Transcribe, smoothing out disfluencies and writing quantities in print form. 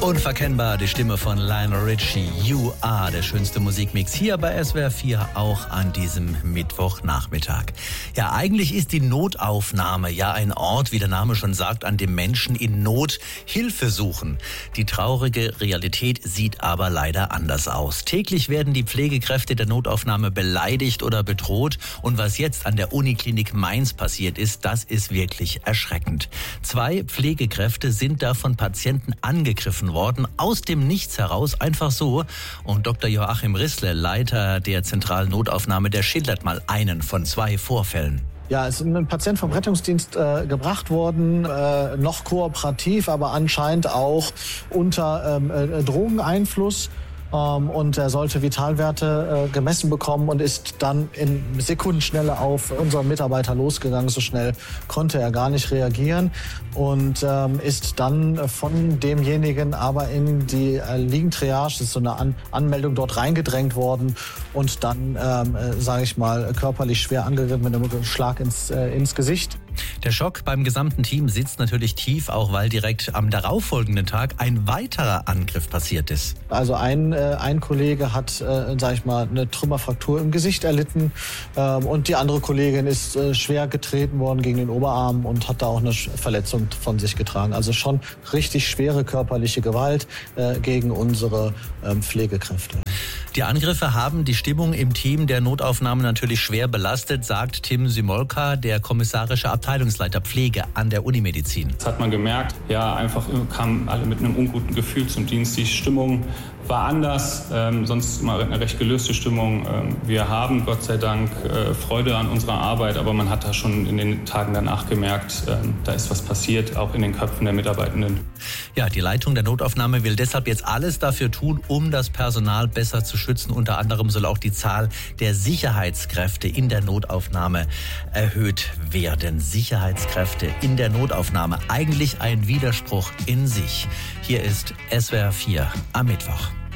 Unverkennbar die Stimme von Lionel Richie. You Are, der schönste Musikmix hier bei SWR 4, auch an diesem Mittwochnachmittag. Ja, eigentlich ist die Notaufnahme ja ein Ort, wie der Name schon sagt, an dem Menschen in Not Hilfe suchen. Die traurige Realität sieht aber leider anders aus. Täglich werden die Pflegekräfte der Notaufnahme beleidigt oder bedroht. Und was jetzt an der Uniklinik Mainz passiert ist, das ist wirklich erschreckend. 2 Pflegekräfte sind da von Patienten angegriffen worden, aus dem Nichts heraus, einfach so. Und Dr. Joachim Rissle, Leiter der zentralen Notaufnahme, der schildert mal einen von 2 Vorfällen. Ja, es ist ein Patient vom Rettungsdienst gebracht worden, noch kooperativ, aber anscheinend auch unter Drogeneinfluss. Und er sollte Vitalwerte gemessen bekommen und ist dann in Sekundenschnelle auf unseren Mitarbeiter losgegangen. So schnell konnte er gar nicht reagieren und ist dann von demjenigen aber in die Liegentriage, das ist so eine Anmeldung, dort reingedrängt worden und dann, sage ich mal, körperlich schwer angegriffen mit einem Schlag ins Gesicht. Der Schock beim gesamten Team sitzt natürlich tief, auch weil direkt am darauffolgenden Tag ein weiterer Angriff passiert ist. Also ein Kollege hat, sage ich mal, eine Trümmerfraktur im Gesicht erlitten und die andere Kollegin ist schwer getreten worden gegen den Oberarm und hat da auch eine Verletzung von sich getragen. Also schon richtig schwere körperliche Gewalt gegen unsere Pflegekräfte. Die Angriffe haben die Stimmung im Team der Notaufnahme natürlich schwer belastet, sagt Tim Simolka, der kommissarische Abteilungsleiter Pflege an der Unimedizin. Das hat man gemerkt. Ja, einfach kamen alle mit einem unguten Gefühl zum Dienst. Die Stimmung war anders, sonst immer eine recht gelöste Stimmung. Wir haben Gott sei Dank Freude an unserer Arbeit, aber man hat da schon in den Tagen danach gemerkt, da ist was passiert, auch in den Köpfen der Mitarbeitenden. Ja, die Leitung der Notaufnahme will deshalb jetzt alles dafür tun, um das Personal besser zu schützen. Unter anderem soll auch die Zahl der Sicherheitskräfte in der Notaufnahme erhöht werden. Sicherheitskräfte in der Notaufnahme, eigentlich ein Widerspruch in sich. Hier ist SWR 4 am Mittwoch.